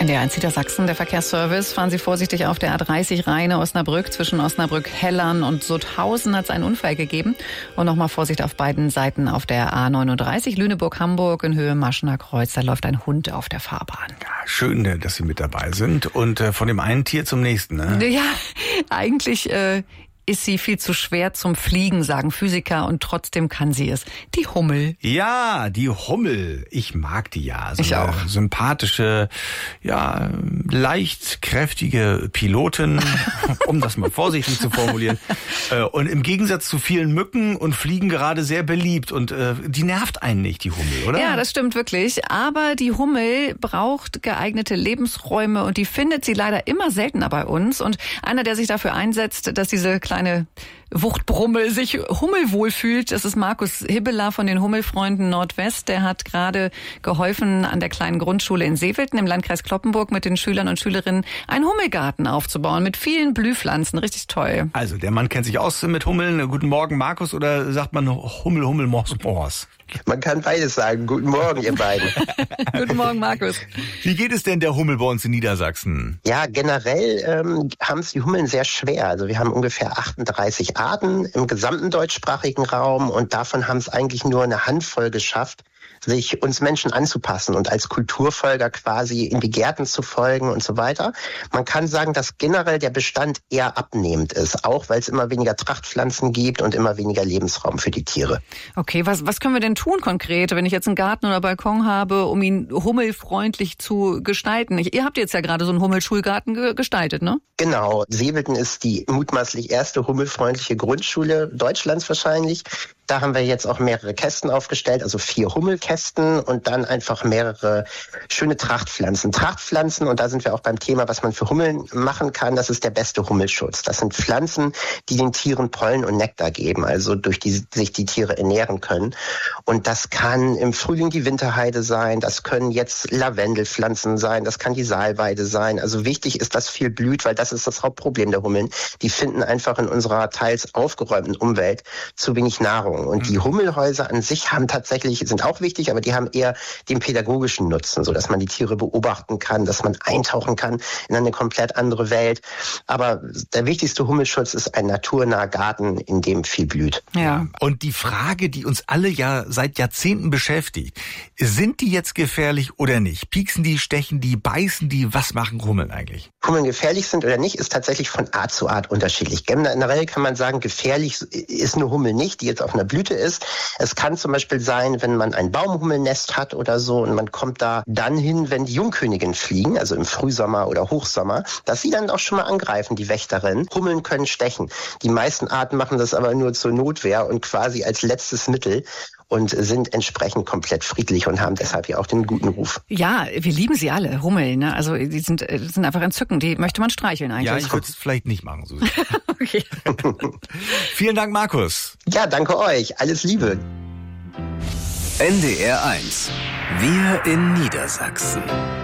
NDR 1 Niedersachsen, der Verkehrsservice. Fahren Sie vorsichtig auf der A30 Rheine-Osnabrück. Zwischen Osnabrück-Hellern und Sutthausen hat es einen Unfall gegeben. Und nochmal Vorsicht auf beiden Seiten auf der A39 Lüneburg-Hamburg in Höhe Maschener Kreuz. Da läuft ein Hund auf der Fahrbahn. Ja, schön, dass Sie mit dabei sind. Und von dem einen Tier zum nächsten, ne? Ja, eigentlich ist sie viel zu schwer zum Fliegen, sagen Physiker, und trotzdem kann sie es. Die Hummel. Ja, die Hummel. Ich mag die ja. So ich auch. Sympathische, ja, leicht kräftige Pilotin, um das mal vorsichtig zu formulieren. Und im Gegensatz zu vielen Mücken und Fliegen gerade sehr beliebt. Und die nervt einen nicht, die Hummel, oder? Ja, das stimmt wirklich. Aber die Hummel braucht geeignete Lebensräume und die findet sie leider immer seltener bei uns. Und einer, der sich dafür einsetzt, dass diese kleine Wuchtbrummel sich hummelwohl fühlt. Das ist Markus Hibbeler von den Hummelfreunden Nordwest. Der hat gerade geholfen, an der kleinen Grundschule in Seewilden im Landkreis Cloppenburg mit den Schülern und Schülerinnen einen Hummelgarten aufzubauen mit vielen Blühpflanzen. Richtig toll. Also, der Mann kennt sich aus mit Hummeln. Guten Morgen, Markus, oder sagt man Hummel, Hummel, Mors, Mors? Man kann beides sagen. Guten Morgen, ihr beiden. Guten Morgen, Markus. Wie geht es denn der Hummel bei uns in Niedersachsen? Ja, generell haben es die Hummeln sehr schwer. Also wir haben ungefähr 38 Arten im gesamten deutschsprachigen Raum und davon haben es eigentlich nur eine Handvoll geschafft, sich uns Menschen anzupassen und als Kulturfolger quasi in die Gärten zu folgen und so weiter. Man kann sagen, dass generell der Bestand eher abnehmend ist, auch weil es immer weniger Trachtpflanzen gibt und immer weniger Lebensraum für die Tiere. Okay, was können wir denn tun konkret, wenn ich jetzt einen Garten oder Balkon habe, um ihn hummelfreundlich zu gestalten? Ihr habt jetzt ja gerade so einen Hummelschulgarten gestaltet, ne? Genau. Seewilden ist die mutmaßlich erste hummelfreundliche Grundschule Deutschlands wahrscheinlich. Da haben wir jetzt auch mehrere Kästen aufgestellt, also 4 Hummelkästen und dann einfach mehrere schöne Trachtpflanzen. Trachtpflanzen, und da sind wir auch beim Thema, was man für Hummeln machen kann, das ist der beste Hummelschutz. Das sind Pflanzen, die den Tieren Pollen und Nektar geben, also durch die sich die Tiere ernähren können. Und das kann im Frühling die Winterheide sein, das können jetzt Lavendelpflanzen sein, das kann die Salweide sein. Also wichtig ist, dass viel blüht, weil das ist das Hauptproblem der Hummeln. Die finden einfach in unserer teils aufgeräumten Umwelt zu wenig Nahrung. Und die Hummelhäuser an sich sind auch wichtig, aber die haben eher den pädagogischen Nutzen, so dass man die Tiere beobachten kann, dass man eintauchen kann in eine komplett andere Welt. Aber der wichtigste Hummelschutz ist ein naturnaher Garten, in dem viel blüht. Ja. Und die Frage, die uns alle ja seit Jahrzehnten beschäftigt, sind die jetzt gefährlich oder nicht? Pieksen die, stechen die, beißen die? Was machen Hummeln eigentlich? Hummeln gefährlich sind oder nicht, ist tatsächlich von Art zu Art unterschiedlich. Generell kann man sagen, gefährlich ist eine Hummel nicht, die jetzt auf einer Blüte ist. Es kann zum Beispiel sein, wenn man ein Baumhummelnest hat oder so und man kommt da dann hin, wenn die Jungköniginnen fliegen, also im Frühsommer oder Hochsommer, dass sie dann auch schon mal angreifen, die Wächterin. Hummeln können stechen. Die meisten Arten machen das aber nur zur Notwehr und quasi als letztes Mittel und sind entsprechend komplett friedlich und haben deshalb ja auch den guten Ruf. Ja, wir lieben sie alle, Hummeln, ne? Also die sind einfach entzückend, die möchte man streicheln eigentlich. Ja, ich würde es vielleicht nicht machen, Susi. Okay. Vielen Dank, Markus. Ja, danke euch. Alles Liebe. NDR 1. Wir in Niedersachsen.